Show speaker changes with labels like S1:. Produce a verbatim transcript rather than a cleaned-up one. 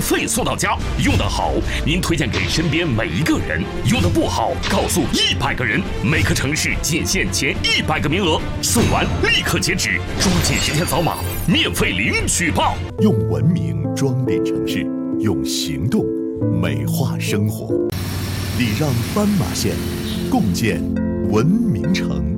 S1: 费送到家。用得好，您推荐给身边每一个人；用得不好，告诉一百个人。每个城市仅限前一百个名额，送完立刻截止，抓紧时间扫码，免费领取吧！
S2: 用文明装点城市，用行动美化生活。礼让斑马线，共建文明城。